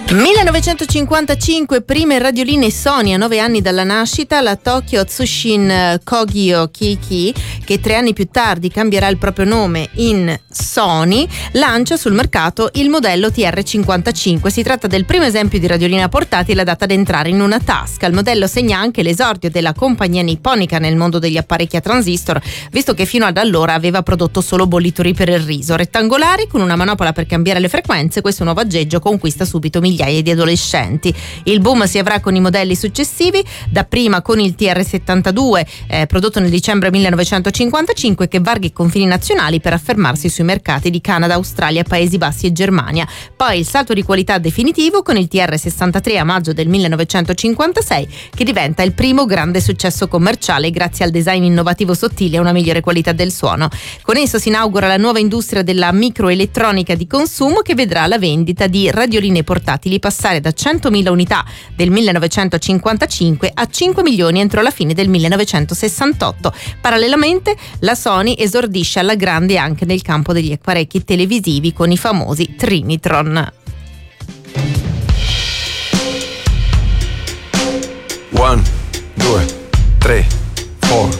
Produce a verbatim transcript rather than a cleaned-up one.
millenovecentocinquantacinque, prime radioline Sony a nove anni dalla nascita. La Tokyo Tsushin Kogyo Kiki, che tre anni più tardi cambierà il proprio nome in Sony, lancia sul mercato il modello T R cinquantacinque. Si tratta del primo esempio di radiolina portatile adatta ad entrare in una tasca. Il modello segna anche l'esordio della compagnia nipponica nel mondo degli apparecchi a transistor, visto che fino ad allora aveva prodotto solo bollitori per il riso. Rettangolari, con una manopola per cambiare le frequenze, questo nuovo aggeggio conquista subito migliaia di adolescenti. Il boom si avrà con i modelli successivi, dapprima con il T R settantadue, eh, prodotto nel dicembre millenovecentocinquantacinque, che varca i confini nazionali per affermarsi sui mercati di Canada, Australia, Paesi Bassi e Germania. Poi il salto di qualità definitivo con il T R sessantatré a maggio del millenovecentocinquantasei, che diventa il primo grande successo commerciale grazie al design innovativo sottile e una migliore qualità del suono. Con esso si inaugura la nuova industria della microelettronica di consumo, che vedrà la vendita di radioline portatili passare da centomila unità del millenovecentocinquantacinque a cinque milioni entro la fine del millenovecentosessantotto. Parallelamente la Sony esordisce alla grande anche nel campo degli apparecchi televisivi con i famosi Trinitron.